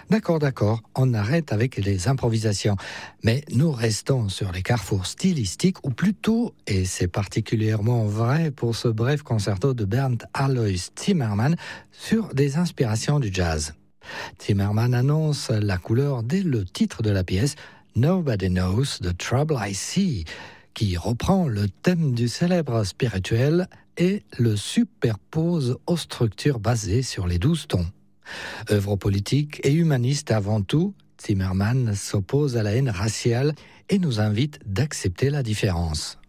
D'accord, on arrête avec les improvisations. Mais nous restons sur les carrefours stylistiques, ou plutôt, et c'est particulièrement vrai pour ce bref concerto de Bernd Alois Zimmermann, sur des inspirations du jazz. Zimmermann annonce la couleur dès le titre de la pièce « Nobody Knows the Trouble I See », qui reprend le thème du célèbre spirituel et le superpose aux structures basées sur les 12 tons. Œuvre politique et humaniste avant tout, Zimmermann s'oppose à la haine raciale et nous invite d'accepter la différence.